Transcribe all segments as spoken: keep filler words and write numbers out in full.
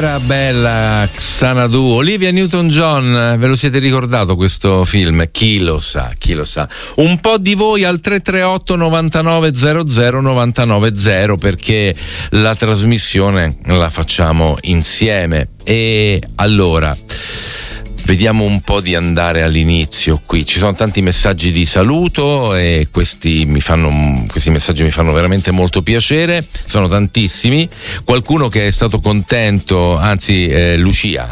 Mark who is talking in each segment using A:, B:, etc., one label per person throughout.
A: era bella Xanadu. Olivia Newton-John, ve lo siete ricordato questo film? Chi lo sa, chi lo sa. Un po' di voi al tre tre otto novantanove zero zero novantanove zero, perché la trasmissione la facciamo insieme. E allora vediamo un po' di andare all'inizio qui. Ci sono tanti messaggi di saluto e questi mi fanno questi messaggi mi fanno veramente molto piacere. Sono tantissimi. Qualcuno che è stato contento, anzi eh, Lucia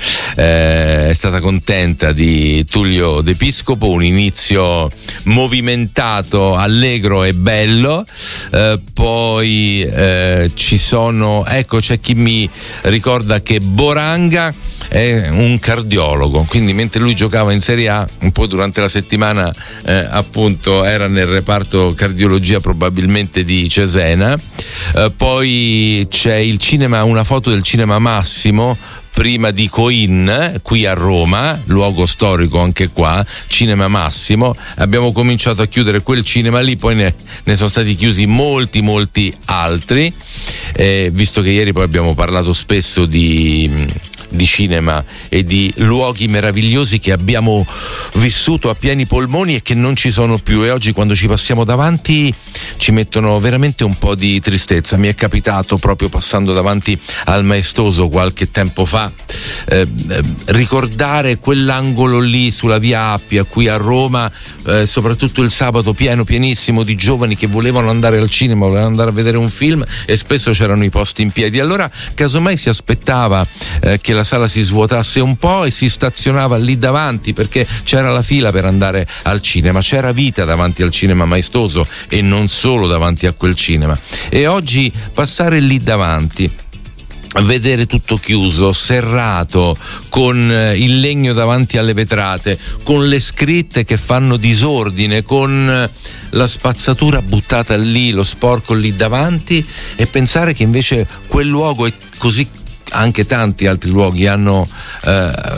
A: eh, è stata contenta di Tullio D'Episcopo, un inizio movimentato, allegro e bello. Eh, poi eh, ci sono, ecco, c'è chi mi ricorda che Boranga è un cardiologo, quindi mentre lui giocava in Serie A, un po' durante la settimana eh, appunto era nel reparto cardiologia probabilmente di Cesena. Eh, poi c'è il cinema, una foto del Cinema Massimo prima di Coin, qui a Roma, luogo storico anche qua, Cinema Massimo. Abbiamo cominciato a chiudere quel cinema lì, poi ne, ne sono stati chiusi molti molti altri, eh, visto che ieri poi abbiamo parlato spesso di di cinema e di luoghi meravigliosi che abbiamo vissuto a pieni polmoni e che non ci sono più, e oggi quando ci passiamo davanti ci mettono veramente un po' di tristezza. Mi è capitato proprio passando davanti al Maestoso qualche tempo fa eh, ricordare quell'angolo lì sulla via Appia qui a Roma, eh, soprattutto il sabato, pieno pienissimo di giovani che volevano andare al cinema, volevano andare a vedere un film, e spesso c'erano i posti in piedi. Allora casomai si aspettava eh, che la sala si svuotasse un po' e si stazionava lì davanti, perché c'era la fila per andare al cinema, c'era vita davanti al Cinema Maestoso e non solo davanti a quel cinema. E oggi passare lì davanti, vedere tutto chiuso, serrato, con il legno davanti alle vetrate, con le scritte che fanno disordine, con la spazzatura buttata lì, lo sporco lì davanti, e pensare che invece quel luogo è così, anche tanti altri luoghi hanno, eh,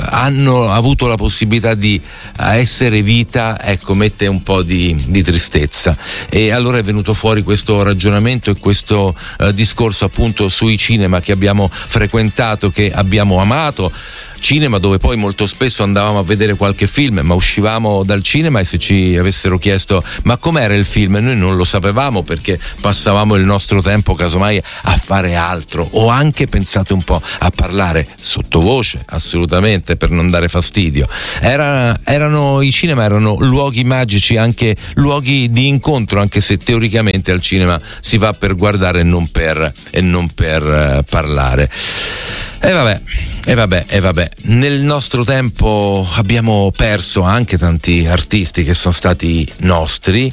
A: hanno avuto la possibilità di essere vita, ecco, mette un po' di, di tristezza. E allora è venuto fuori questo ragionamento e questo eh, discorso appunto sui cinema che abbiamo frequentato, che abbiamo amato. Cinema dove poi molto spesso andavamo a vedere qualche film, ma uscivamo dal cinema e se ci avessero chiesto ma com'era il film, noi non lo sapevamo, perché passavamo il nostro tempo casomai a fare altro, o anche, pensate un po', a parlare sottovoce, assolutamente, per non dare fastidio. Era, erano, i cinema erano luoghi magici, anche luoghi di incontro, anche se teoricamente al cinema si va per guardare e non per, e non per uh, parlare. E vabbè, e vabbè, e vabbè, nel nostro tempo abbiamo perso anche tanti artisti che sono stati nostri,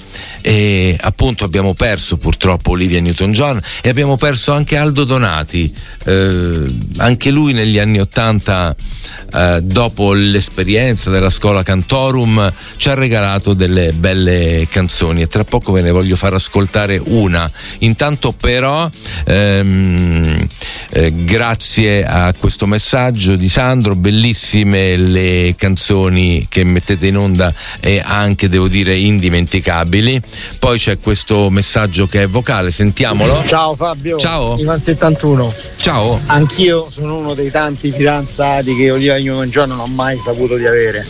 A: e appunto abbiamo perso purtroppo Olivia Newton-John, e abbiamo perso anche Aldo Donati, eh, anche lui negli anni Ottanta, eh, dopo l'esperienza della scuola Cantorum, ci ha regalato delle belle canzoni, e tra poco ve ne voglio far ascoltare una. Intanto però ehm, eh, grazie a questo messaggio di Sandro, bellissime le canzoni che mettete in onda, e anche, devo dire, indimenticabili. Poi c'è questo messaggio che è vocale, sentiamolo.
B: Ciao Fabio.
A: Ciao.
B: Ivan settantuno.
A: Ciao.
B: Anch'io sono uno dei tanti fidanzati che Olivia Newton-John non ho mai saputo di avere.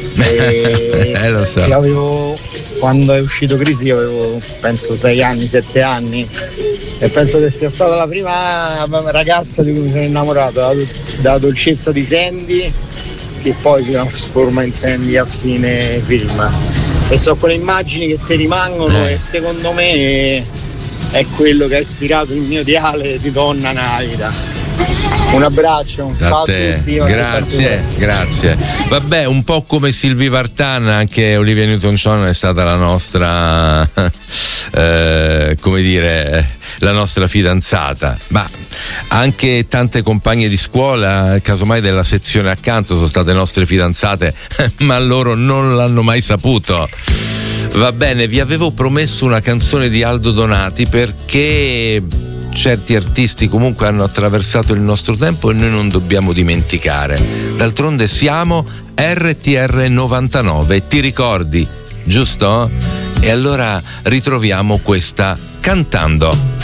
B: E
A: eh, lo so.
B: Avevo, quando è uscito Crisi, io avevo penso sei anni, sette anni, e penso che sia stata la prima ragazza di cui mi sono innamorato, dalla, dalla dolcezza di Sandy, che poi si trasforma in Sandy a fine film, e so quelle immagini che ti rimangono, eh. E secondo me è quello che ha ispirato il mio ideale di donna nella vita. Un abbraccio, un ciao a tutti.
A: Grazie, grazie. Vabbè, un po' come Sylvie Vartan, anche Olivia Newton-John è stata la nostra eh, come dire, la nostra fidanzata, ma anche tante compagne di scuola, casomai della sezione accanto, sono state nostre fidanzate, ma loro non l'hanno mai saputo. Va bene, vi avevo promesso una canzone di Aldo Donati, perché certi artisti comunque hanno attraversato il nostro tempo e noi non dobbiamo dimenticare. D'altronde siamo R T R novantanove, ti ricordi, giusto? E allora ritroviamo questa Cantando.